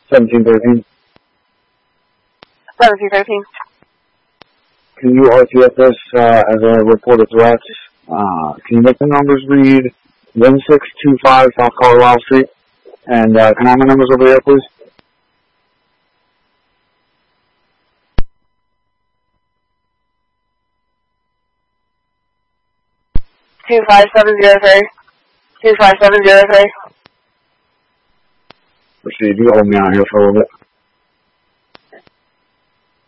1713. 1713. Can you RTF this as a reported threat? Can you make the numbers read 1625 South Carlisle Street? And can I have my numbers over there, please? Two 5703. Proceed. You hold me out here for a little bit.